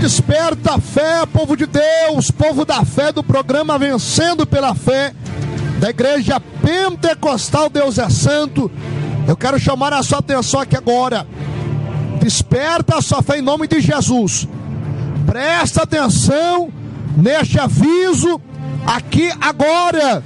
Desperta a fé, povo de Deus, povo da fé do programa Vencendo pela Fé, da Igreja Pentecostal Deus é Santo. Eu quero chamar a sua atenção aqui agora. Desperta a sua fé em nome de Jesus. Presta atenção neste aviso aqui agora.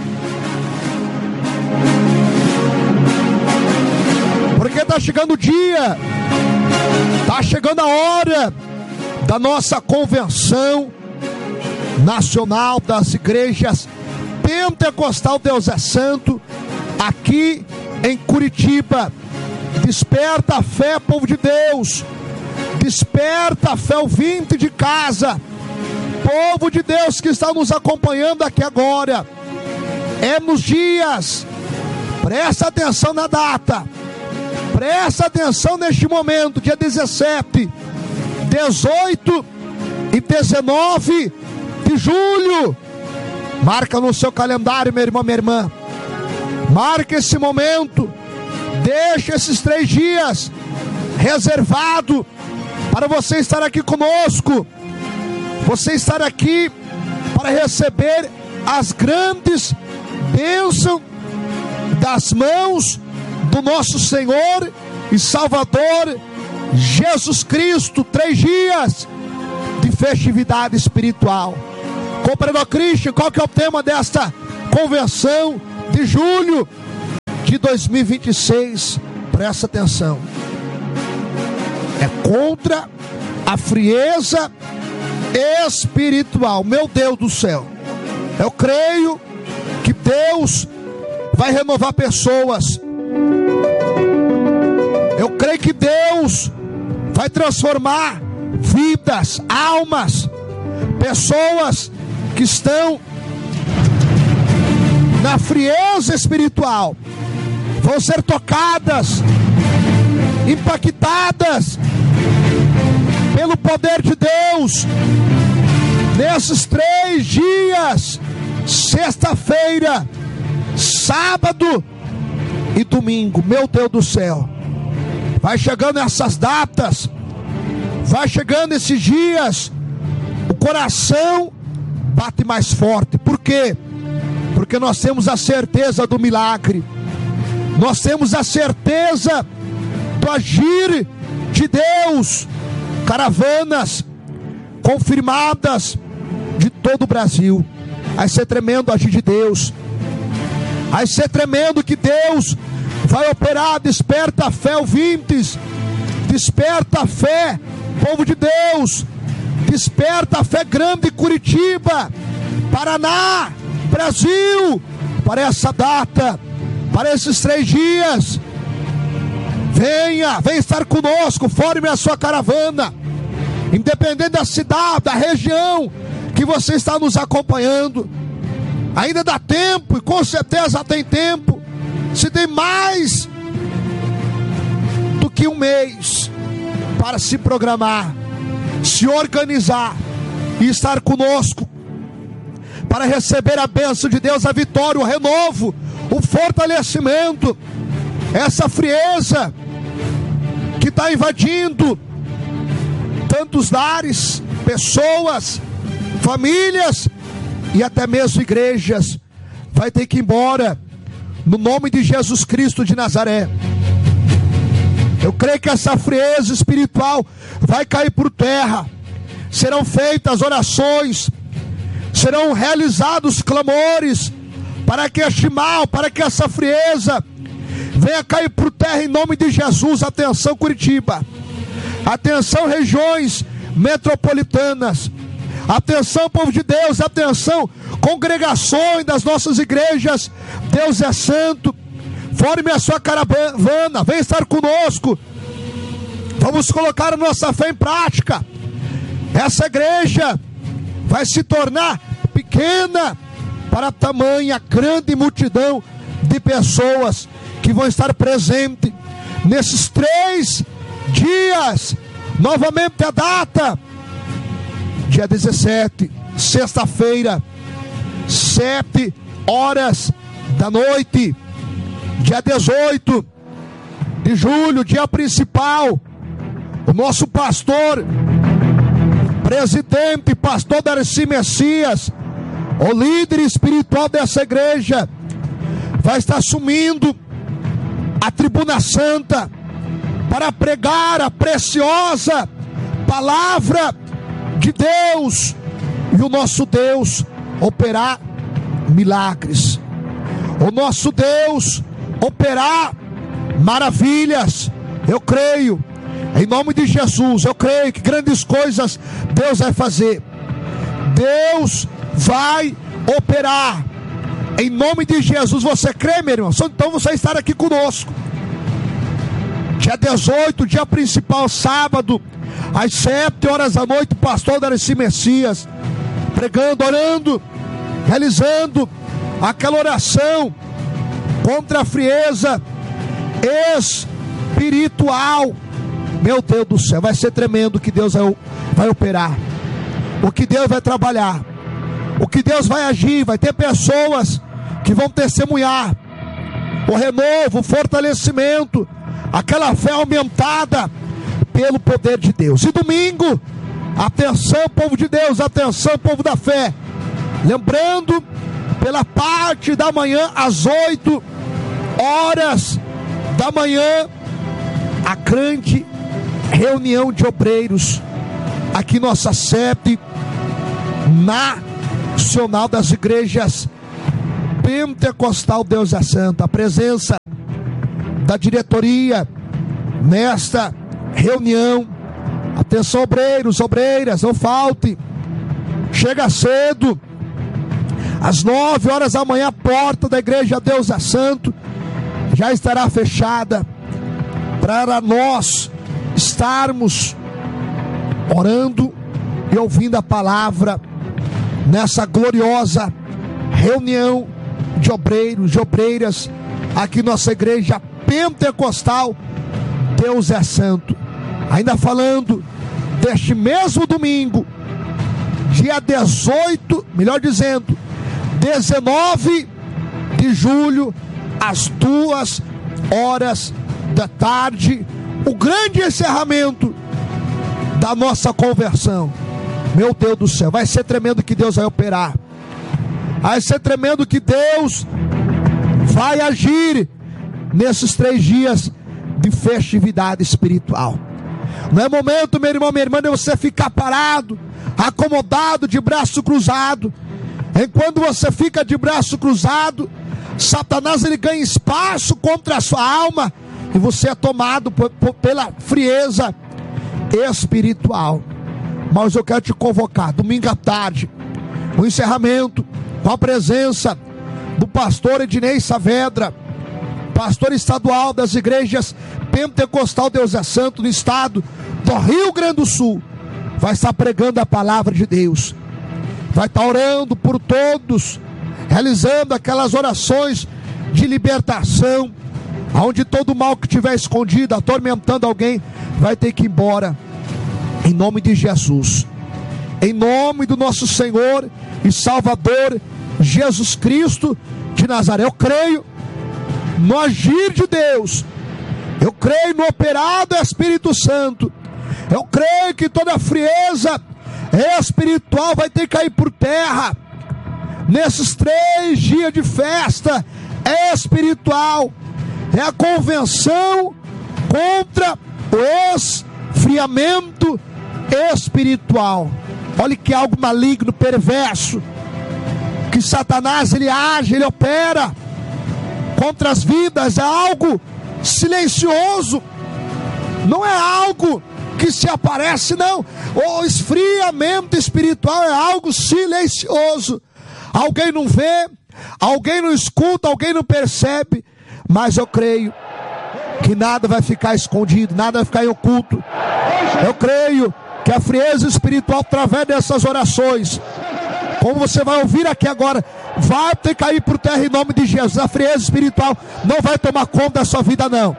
Porque está chegando o dia, está chegando a hora da nossa convenção nacional das igrejas Pentecostal Deus é Santo, aqui em Curitiba. Desperta a fé, povo de Deus. Desperta a fé, ouvinte de casa, povo de Deus que está nos acompanhando aqui agora. É nos dias, presta atenção na data, presta atenção neste momento, dia 17, 18 e 19 de julho. Marca no seu calendário, meu irmão, minha irmã. Marca esse momento. Deixa esses 3 dias reservado para você estar aqui conosco. Você estar aqui para receber as grandes bênçãos das mãos do nosso Senhor e Salvador Jesus Cristo. 3 dias de festividade espiritual. Compreendeu, Cristo? Qual que é o tema desta convenção de julho de 2026? Presta atenção. É contra a frieza espiritual. Meu Deus do céu. Eu creio que Deus vai renovar pessoas. Eu creio que Deus vai transformar vidas, almas, pessoas que estão na frieza espiritual vão ser tocadas, impactadas pelo poder de Deus nesses 3 dias, sexta-feira, sábado e domingo. Meu Deus do céu, vai chegando essas datas, vai chegando esses dias, o coração bate mais forte. Por quê? Porque nós temos a certeza do milagre, nós temos a certeza do agir de Deus. Caravanas confirmadas de todo o Brasil. Vai ser tremendo o agir de Deus, vai ser tremendo que Deus vai operar. Desperta a fé, ouvintes. Desperta a fé, povo de Deus. Desperta a fé grande, Curitiba, Paraná, Brasil, para essa data, para esses 3 dias. Venha estar conosco, forme a sua caravana, independente da cidade, da região que você está nos acompanhando. Ainda dá tempo, e com certeza tem tempo. Se tem mais do que 1 mês para se programar, se organizar e estar conosco para receber a bênção de Deus, a vitória, o renovo, o fortalecimento. Essa frieza que está invadindo tantos lares, pessoas, famílias e até mesmo igrejas, vai ter que ir embora no nome de Jesus Cristo de Nazaré. Eu creio que essa frieza espiritual vai cair por terra. Serão feitas orações, serão realizados clamores para que este mal, para que essa frieza venha cair por terra em nome de Jesus. Atenção, Curitiba. Atenção, regiões metropolitanas. Atenção, povo de Deus. Atenção, congregações das nossas igrejas Deus é Santo. Forme a sua caravana, vem estar conosco. Vamos colocar a nossa fé em prática. Essa igreja vai se tornar pequena para tamanha grande multidão de pessoas que vão estar presentes nesses 3 dias. Novamente a data, dia 17, sexta-feira, 7 horas da noite. Dia 18 de julho, dia principal, o nosso pastor presidente, pastor Darcy Messias, o líder espiritual dessa igreja, vai estar assumindo a tribuna santa para pregar a preciosa palavra de Deus, e o nosso Deus operar milagres, o nosso Deus operar maravilhas. Eu creio, em nome de Jesus, eu creio que grandes coisas Deus vai fazer. Deus vai operar, em nome de Jesus. Você crê, meu irmão? Então você estará aqui conosco dia 18, dia principal, sábado, às 7h da noite, o pastor Darcy Messias pregando, orando, realizando aquela oração contra a frieza espiritual. Meu Deus do céu, vai ser tremendo o que Deus vai operar, o que Deus vai trabalhar, o que Deus vai agir. Vai ter pessoas que vão testemunhar o renovo, o fortalecimento, aquela fé aumentada pelo poder de Deus. E domingo, atenção povo de Deus, atenção povo da fé, lembrando, pela parte da manhã, às 8h da manhã, a grande reunião de obreiros aqui nossa sede nacional das igrejas pentecostal Deus é Santo. A presença da diretoria nesta reunião. Atenção obreiros, obreiras, não falte, chega cedo. Às 9h da manhã, a porta da igreja Deus é Santo já estará fechada, para nós estarmos orando e ouvindo a palavra nessa gloriosa reunião de obreiros, de obreiras aqui nossa igreja pentecostal Deus é Santo. Ainda falando deste mesmo domingo, dia 18, melhor dizendo, 19 de julho, às 2h da tarde, o grande encerramento da nossa conversão. Meu Deus do céu, vai ser tremendo que Deus vai operar, vai ser tremendo que Deus vai agir nesses 3 dias de festividade espiritual. Não é momento, meu irmão, minha irmã, de você ficar parado, acomodado, de braço cruzado. Enquanto você fica de braço cruzado, Satanás ele ganha espaço contra a sua alma, e você é tomado pela frieza espiritual. Mas eu quero te convocar, domingo à tarde, o encerramento, com a presença do pastor Ednei Saavedra, pastor estadual das igrejas pentecostal Deus é Santo no estado do Rio Grande do Sul. Vai estar pregando a palavra de Deus, vai estar orando por todos, realizando aquelas orações de libertação, onde todo mal que estiver escondido, atormentando alguém, vai ter que ir embora, em nome de Jesus, em nome do nosso Senhor e Salvador Jesus Cristo de Nazaré. Eu creio no agir de Deus, eu creio no operar do Espírito Santo, eu creio que toda a frieza espiritual vai ter que cair por terra nesses 3 dias de festa espiritual. É a convenção contra o esfriamento espiritual. Olha que algo maligno, perverso, que Satanás ele age, ele opera contra as vidas. É algo silencioso, não é algo que se aparece, não. O esfriamento espiritual é algo silencioso. Alguém não vê, alguém não escuta, alguém não percebe, mas eu creio que nada vai ficar escondido, nada vai ficar oculto. Eu creio que a frieza espiritual, através dessas orações, como você vai ouvir aqui agora, vai ter que cair por terra em nome de Jesus. A frieza espiritual não vai tomar conta da sua vida, não.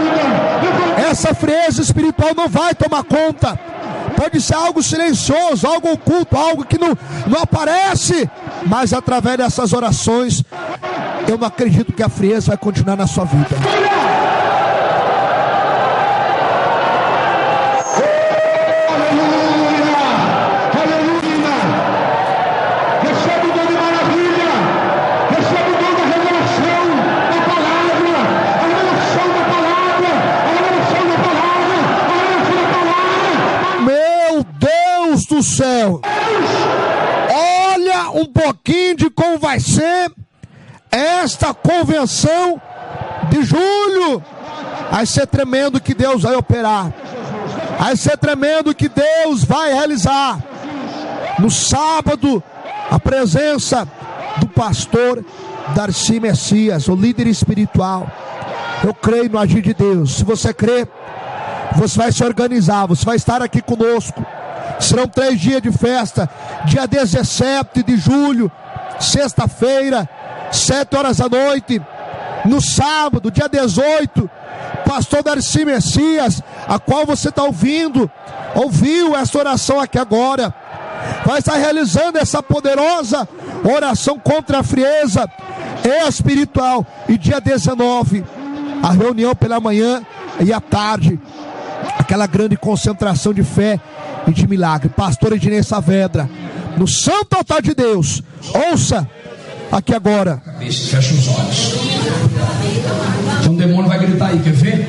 Essa frieza espiritual não vai tomar conta. Pode ser algo silencioso, algo oculto, algo que não aparece, mas através dessas orações, eu não acredito que a frieza vai continuar na sua vida. do céu, olha um pouquinho de como vai ser esta convenção de julho. Vai ser tremendo que Deus vai operar. Vai ser tremendo que Deus vai realizar. No sábado, a presença do pastor Darcy Messias, o líder espiritual. Eu creio no agir de Deus. Se você crê, você vai se organizar, você vai estar aqui conosco. Serão 3 dias de festa. Dia 17 de julho, sexta-feira, 7 horas da noite. No sábado, dia 18, pastor Darcy Messias, a qual você está ouviu essa oração aqui agora, vai estar realizando essa poderosa oração contra a frieza espiritual. E dia 19, a reunião pela manhã e à tarde, aquela grande concentração de fé e de milagre. Pastor Ednei Saavedra, no santo altar de Deus. Ouça aqui agora. Fecha os olhos. Então o demônio vai gritar aí, quer ver?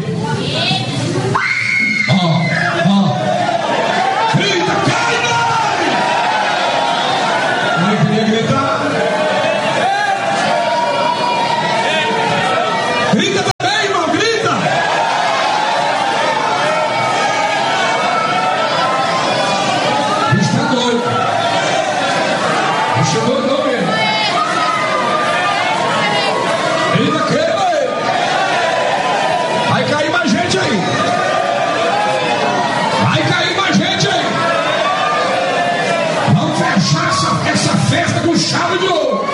Grita, cai! Não queria gritar. Grita também, irmão, grita! Está doido. Está doido mesmo. Grita, queima aí. Vai cair mais gente aí. Vai cair mais gente aí. Vamos fechar essa festa com chave de ouro.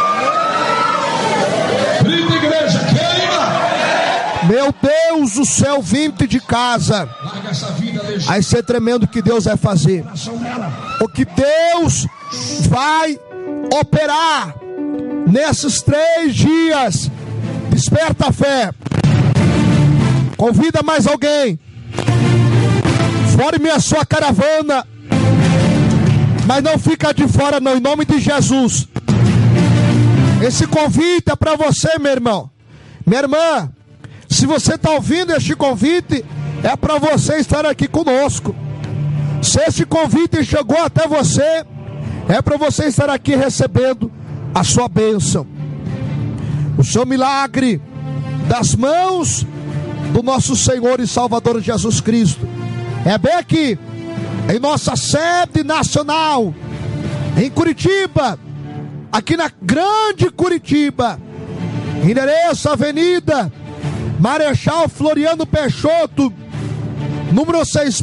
Grita, igreja, queima. Meu Deus do céu, 20 de casa. Larga essa vida, deixa. Vai ser tremendo o que Deus vai fazer. O que Deus vai operar nesses 3 dias. Desperta a fé. Convida mais alguém. Forme a sua caravana. Mas não fica de fora não, em nome de Jesus. Esse convite é para você, meu irmão. Minha irmã, se você está ouvindo este convite, é para você estar aqui conosco. Se esse convite chegou até você, é para você estar aqui recebendo a sua bênção, o seu milagre das mãos do nosso Senhor e Salvador Jesus Cristo. É bem aqui, em nossa sede nacional, em Curitiba, aqui na Grande Curitiba, endereço Avenida Marechal Floriano Peixoto, número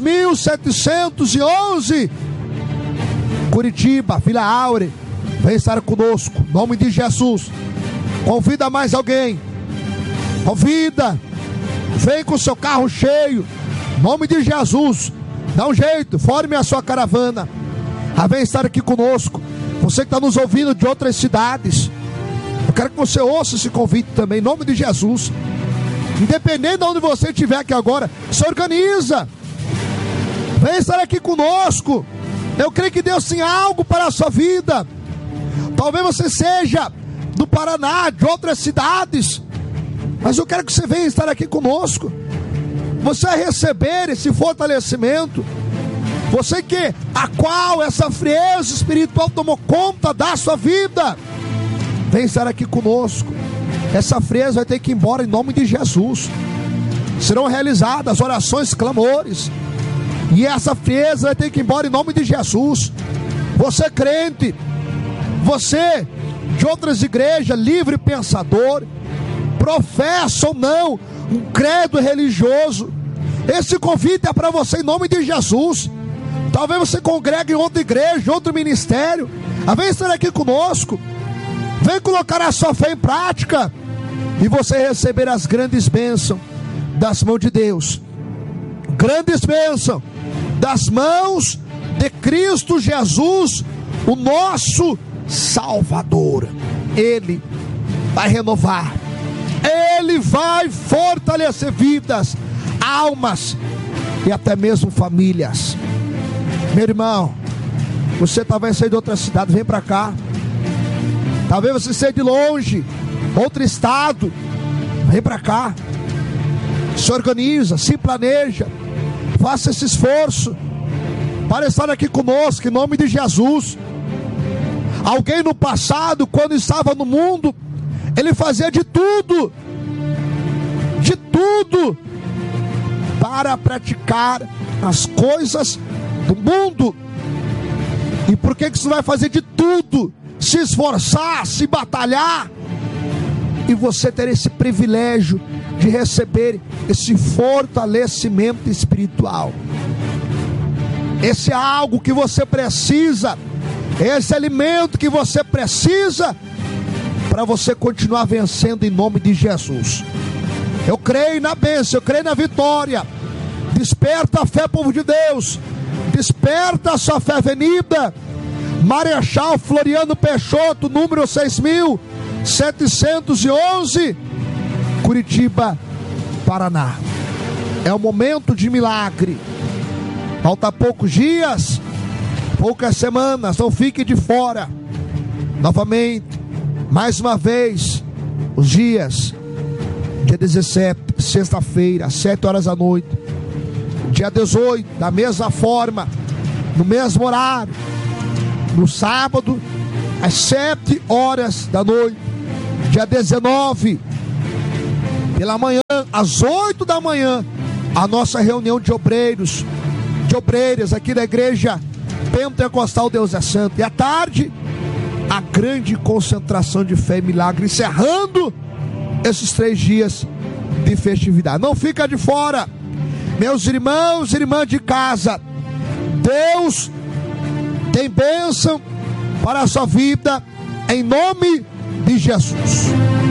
6711, Curitiba, Vila Áurea. Vem estar conosco, em nome de Jesus. Convida mais alguém. Convida. Vem com o seu carro cheio, em nome de Jesus. Dá um jeito, forme a sua caravana. Vem estar aqui conosco. Você que está nos ouvindo de outras cidades, eu quero que você ouça esse convite também, em nome de Jesus. Independente de onde você estiver aqui agora, se organiza. Vem estar aqui conosco. Eu creio que Deus tem algo para a sua vida. Talvez você seja do Paraná, de outras cidades, mas eu quero que você venha estar aqui conosco. Você vai receber esse fortalecimento. Você que a qual essa frieza espiritual tomou conta da sua vida, vem estar aqui conosco. Essa frieza vai ter que ir embora em nome de Jesus. Serão realizadas orações, clamores, e essa frieza vai ter que ir embora em nome de Jesus. Você crente, você de outras igrejas, livre pensador, professa ou não um credo religioso, esse convite é para você em nome de Jesus. Talvez você congregue em outra igreja, outro ministério. Vem estar aqui conosco. Vem colocar a sua fé em prática e você receber as grandes bênçãos das mãos de Deus. Grandes bênçãos das mãos de Cristo Jesus, o nosso Salvador. Ele vai renovar, Ele vai fortalecer vidas, almas e até mesmo famílias. Meu irmão, você talvez seja de outra cidade, vem para cá. Talvez você seja de longe, outro estado, vem para cá. Se organiza, se planeja, faça esse esforço. para estar aqui conosco, em nome de Jesus. Alguém no passado, quando estava no mundo, ele fazia de tudo para praticar as coisas do mundo. E por que você vai fazer de tudo, se esforçar, se batalhar, e você ter esse privilégio de receber esse fortalecimento espiritual? Esse é algo que você precisa, esse alimento que você precisa para você continuar vencendo em nome de Jesus. Eu creio na bênção, eu creio na vitória. Desperta a fé, povo de Deus. Desperta a sua fé, Avenida Marechal Floriano Peixoto, número 6711, Curitiba, Paraná. É um momento de milagre. Falta poucos dias, poucas semanas, não fique de fora. Novamente, mais uma vez, os dias, dia 17, sexta-feira, às 7 horas da noite. Dia 18, da mesma forma, no mesmo horário. No sábado, às 7 horas da noite. Dia 19, pela manhã, às 8 da manhã, a nossa reunião de obreiros, de obreiras aqui da igreja Pentecostal Deus é Santo. E à tarde, a grande concentração de fé e milagre, encerrando esses 3 dias de festividade. Não fica de fora, meus irmãos e irmãs de casa. Deus tem bênção para a sua vida, em nome de Jesus.